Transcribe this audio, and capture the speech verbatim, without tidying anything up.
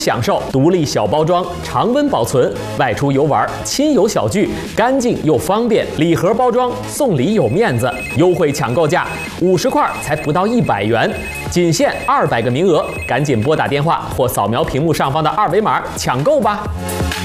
享受独立小包装、常温保存，外出游玩亲友小聚，干净又方便。礼盒包装，送礼有面子，优惠抢购价五十块才不到一百元，仅限二百个名额，赶紧拨打电话或扫描屏幕上方的二维码抢购吧。